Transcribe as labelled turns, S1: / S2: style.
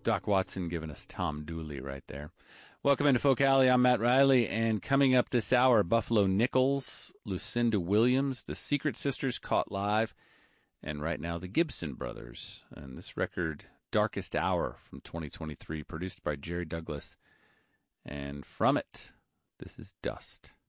S1: Doc Watson giving us Tom Dooley right there. Welcome into Folk Alley. I'm Matt Riley, and coming up this hour, Buffalo Nichols, Lucinda Williams, the Secret Sisters caught live, and right now the Gibson Brothers. And this record, Darkest Hour from 2023, produced by Jerry Douglas. And from it, this is Dust.